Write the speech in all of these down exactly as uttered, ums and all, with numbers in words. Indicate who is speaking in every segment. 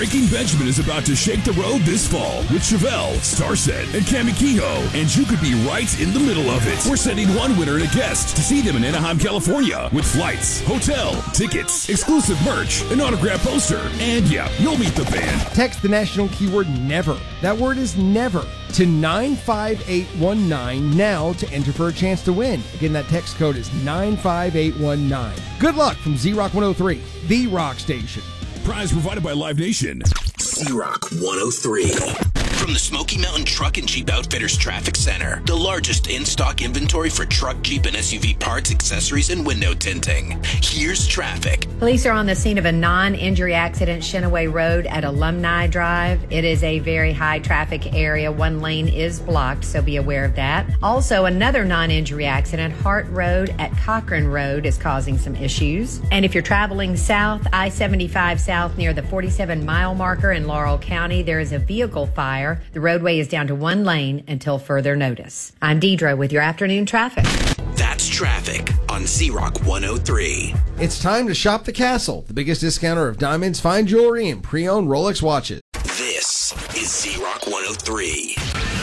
Speaker 1: Breaking Benjamin is about to shake the road this fall with Chevelle, Starset, and Cami Kehoe, and you could be right in the middle of it. We're sending one winner and a guest to see them in Anaheim, California, with flights, hotel, tickets, exclusive merch, an autographed poster, and yeah, you'll meet the band.
Speaker 2: Text the national keyword NEVER. That word is NEVER to nine five eight one nine now to enter for a chance to win. Again, that text code is nine five eight one nine. Good luck from Z-Rock one oh three, the rock station.
Speaker 1: Prize provided by Live Nation.
Speaker 3: Z-Rock one oh three. From the Smoky Mountain Truck and Jeep Outfitters Traffic Center, the largest in-stock inventory for truck, Jeep, and S U V parts, accessories, and window tinting. Here's traffic.
Speaker 4: Police are on the scene of a non-injury accident, Shenaway Road at Alumni Drive. It is a very high traffic area. One lane is blocked, so be aware of that. Also, another non-injury accident, Hart Road at Cochran Road, is causing some issues. And if you're traveling south, I seventy-five south near the forty-seven mile marker in Laurel County, there is a vehicle fire. The roadway is down to one lane until further notice. I'm Deidre with your afternoon traffic.
Speaker 3: That's traffic on Z-Rock one oh three.
Speaker 2: It's time to shop the Castle, the biggest discounter of diamonds, fine jewelry, and pre-owned Rolex watches.
Speaker 3: This is Z-Rock one oh three.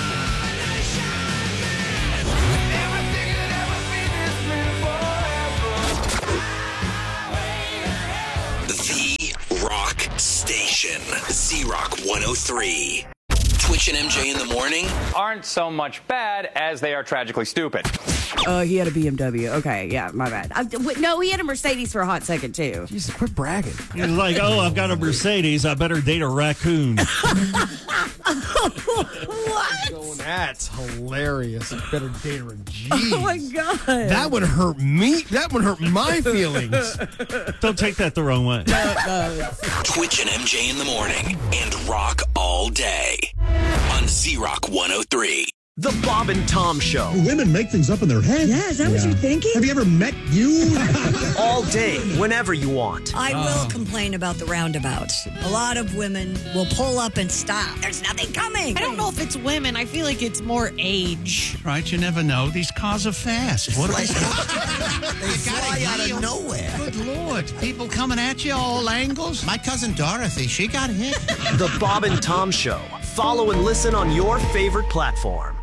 Speaker 3: The Rock Station. Z-Rock one oh three. Twitch and M J in the morning
Speaker 5: aren't so much bad as they are tragically stupid.
Speaker 6: Oh, he had a B M W. Okay, yeah, my bad. I, w- no, he had a Mercedes for a hot second, too.
Speaker 2: Jesus, quit bragging.
Speaker 7: He was like, oh, I've got a Mercedes. I better date a raccoon.
Speaker 6: What?
Speaker 2: Oh, that's hilarious. I better date her. Jeez.
Speaker 6: Oh, my God.
Speaker 2: That would hurt me. That would hurt my feelings.
Speaker 7: Don't take that the wrong way.
Speaker 6: No, no.
Speaker 3: Twitch and M J in the morning and rock all day on Z-Rock one oh three.
Speaker 8: The Bob and Tom Show.
Speaker 9: Women make things up in their head.
Speaker 10: Yeah, is that yeah. what you're thinking?
Speaker 9: Have you ever met you?
Speaker 8: All day, whenever you want.
Speaker 10: I will complain about the roundabouts. A lot of women will pull up and stop. There's nothing coming.
Speaker 11: I don't know if it's women. I feel like it's more age.
Speaker 12: Right, you never know. These cars are fast. What
Speaker 13: like, they fly out of nowhere.
Speaker 12: Good Lord. People coming at you all angles. My cousin Dorothy, she got hit.
Speaker 8: The Bob and Tom Show. Follow and listen on your favorite platform.